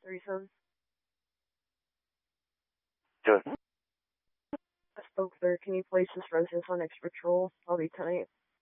threesome. Good. I spoke there. Can you place this residence on expert roll? I'll be tonight.